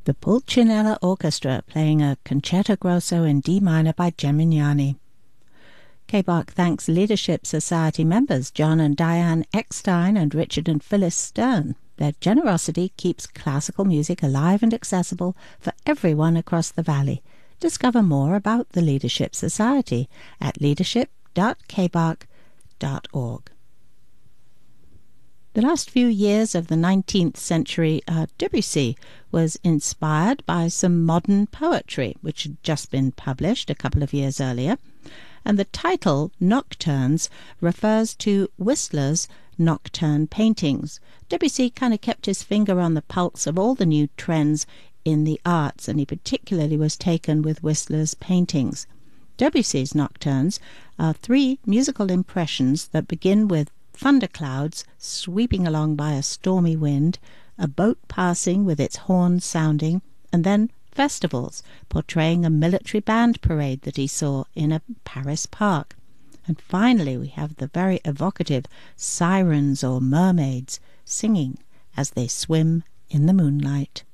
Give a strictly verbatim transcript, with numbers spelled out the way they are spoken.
The Pulcinella Orchestra playing a Concerto Grosso in D minor by Gemignani. K B A R C thanks Leadership Society members John and Diane Eckstein and Richard and Phyllis Stern. Their generosity keeps classical music alive and accessible for everyone across the valley. Discover more about the Leadership Society at leadership dot k b a r c dot org. The last few years of the nineteenth century, uh, Debussy was inspired by some modern poetry, which had just been published a couple of years earlier. And the title, Nocturnes, refers to Whistler's nocturne paintings. Debussy kind of kept his finger on the pulse of all the new trends in the arts, and he particularly was taken with Whistler's paintings. Debussy's nocturnes are three musical impressions that begin with thunderclouds sweeping along by a stormy wind, a boat passing with its horn sounding, and then festivals portraying a military band parade that he saw in a Paris park. And finally we have the very evocative sirens or mermaids singing as they swim in the moonlight.